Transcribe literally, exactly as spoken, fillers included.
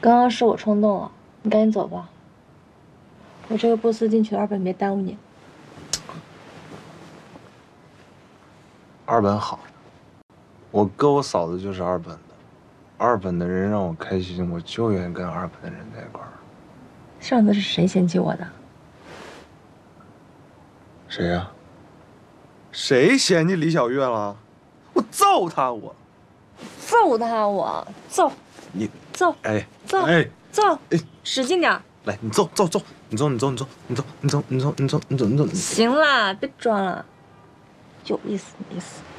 刚刚是我冲动了，你赶紧走吧。我这个波斯进去的二本没耽误你。 二本好，我哥我嫂子就是二本的，二本的人让我开心，我就愿意跟二本的人在一块儿。 上次是谁嫌弃我的？ 谁呀？谁嫌弃李小月了？我揍他！我揍他！我揍你揍哎揍哎揍！ 哎， 使劲点！ 来，你揍揍揍！你揍你揍你揍你揍你揍你揍你揍你揍你揍！ 行啦，别装了，有意思没意思。